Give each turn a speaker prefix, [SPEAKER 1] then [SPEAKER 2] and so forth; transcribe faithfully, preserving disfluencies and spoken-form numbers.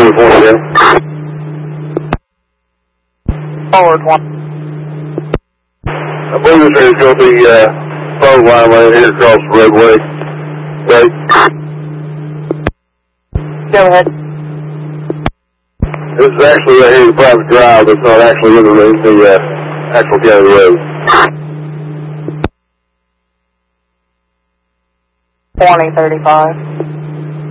[SPEAKER 1] uniform again.
[SPEAKER 2] Forward one.
[SPEAKER 1] I believe this is going to be uh, phone line right here across the roadway. Right.
[SPEAKER 2] Go ahead.
[SPEAKER 1] This is actually right here the private drive. It's not actually in the, the uh, actual county road.
[SPEAKER 2] twenty thirty-five.